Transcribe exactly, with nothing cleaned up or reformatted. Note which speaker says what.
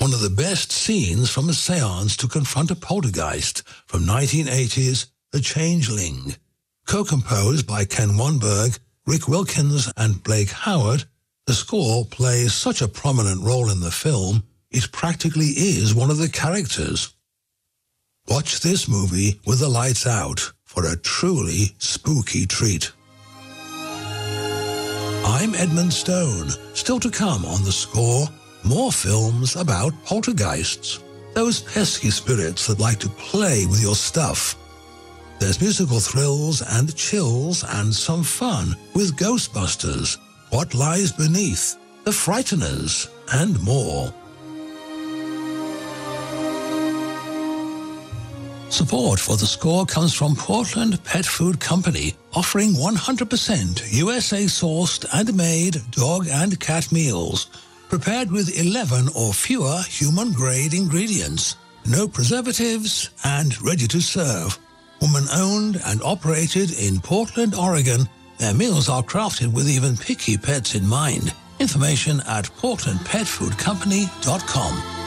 Speaker 1: one of the best scenes from a seance to confront a poltergeist from nineteen eighties, The Changeling. Co-composed by Ken Wannberg, Rick Wilkins and Blake Howard, the score plays such a prominent role in the film, it practically is one of the characters. Watch this movie with the lights out for a truly spooky treat. I'm Edmund Stone. Still to come on The Score, more films about poltergeists, those pesky spirits that like to play with your stuff. There's musical thrills and chills and some fun with Ghostbusters, What Lies Beneath, The Frighteners, and more. Support for The Score comes from Portland Pet Food Company, offering one hundred percent U S A-sourced and made dog and cat meals, prepared with eleven or fewer human-grade ingredients, no preservatives, and ready to serve. Woman-owned and operated in Portland, Oregon, their meals are crafted with even picky pets in mind. Information at portland pet food company dot com.